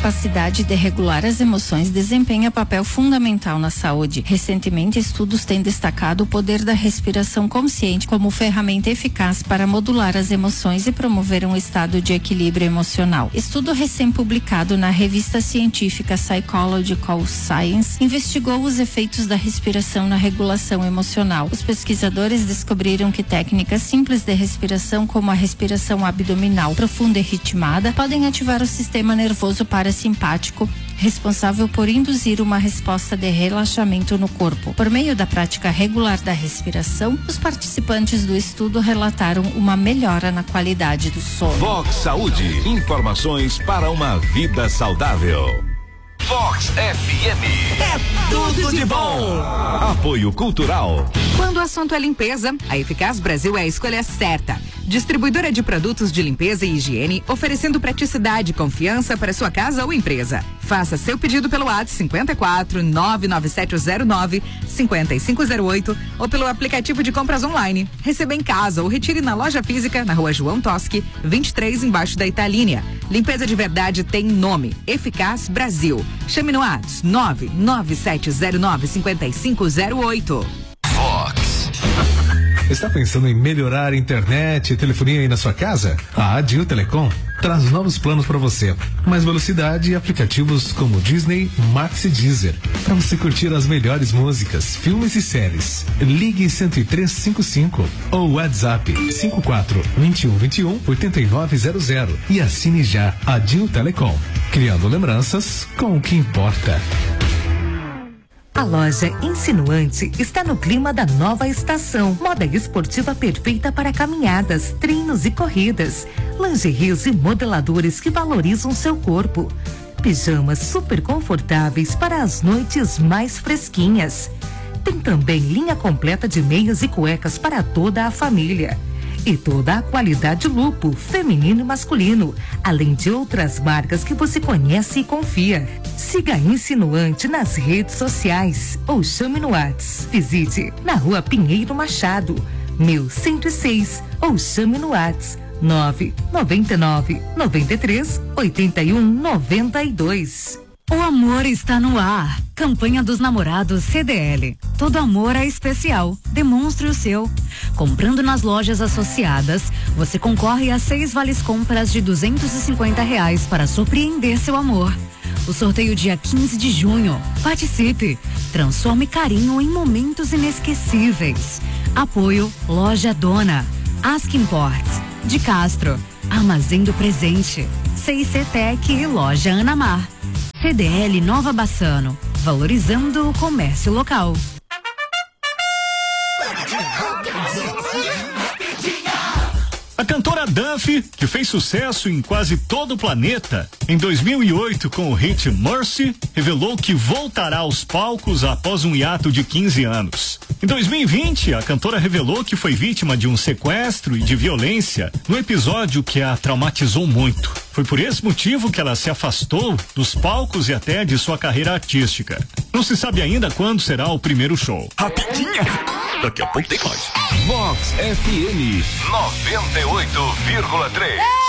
capacidade de regular as emoções desempenha papel fundamental na saúde. Recentemente, estudos têm destacado o poder da respiração consciente como ferramenta eficaz para modular as emoções e promover um estado de equilíbrio emocional. Estudo recém-publicado na revista científica Psychological Science investigou os efeitos da respiração na regulação emocional. Os pesquisadores descobriram que técnicas simples de respiração, como a respiração abdominal profunda e ritmada, podem ativar o sistema nervoso parasimpático, responsável por induzir uma resposta de relaxamento no corpo. Por meio da prática regular da respiração, os participantes do estudo relataram uma melhora na qualidade do sono. Vox Saúde, informações para uma vida saudável. Vox FM. É tudo de bom. Apoio Cultural. Quando o assunto é limpeza, a Eficaz Brasil é a escolha certa. Distribuidora de produtos de limpeza e higiene, oferecendo praticidade e confiança para sua casa ou empresa. Faça seu pedido pelo WhatsApp 54 99709 5508 ou pelo aplicativo de compras online. Receba em casa ou retire na loja física na Rua João Toschi, 23, embaixo da Italínia. Limpeza de verdade tem nome: Eficaz Brasil. Chame no WhatsApp 99709 5508. Vox. Está pensando em melhorar a internet e telefonia aí na sua casa? A Adil Telecom traz novos planos para você. Mais velocidade e aplicativos como Disney, Max e Deezer. Para você curtir as melhores músicas, filmes e séries. Ligue 10355 ou WhatsApp 54 21 21 8900 e assine já Adil Telecom. Criando lembranças com o que importa. A loja Insinuante está no clima da nova estação. Moda esportiva perfeita para caminhadas, treinos e corridas. Lingeries e modeladores que valorizam seu corpo. Pijamas super confortáveis para as noites mais fresquinhas. Tem também linha completa de meias e cuecas para toda a família. E toda a qualidade lupo, feminino e masculino, além de outras marcas que você conhece e confia. Siga a Insinuante nas redes sociais ou chame no WhatsApp. Visite na Rua Pinheiro Machado, 1106, ou chame no WhatsApp 999 93 81 92. O amor está no ar. Campanha dos Namorados CDL. Todo amor é especial. Demonstre o seu. Comprando nas lojas associadas, você concorre a 6 vales compras de R$250 para surpreender seu amor. O sorteio dia 15 de junho. Participe. Transforme carinho em momentos inesquecíveis. Apoio Loja Dona. Ask Imports. De Castro. Armazém do Presente. CICTEC e Loja Anamar. CDL Nova Bassano, valorizando o comércio local. A cantora Duffy, que fez sucesso em quase todo o planeta, em 2008 com o hit Mercy, revelou que voltará aos palcos após um hiato de 15 anos. Em 2020, a cantora revelou que foi vítima de um sequestro e de violência no episódio que a traumatizou muito. Foi por esse motivo que ela se afastou dos palcos e até de sua carreira artística. Não se sabe ainda quando será o primeiro show. Rapidinha! Daqui a pouco tem mais. Vox FM 98,3.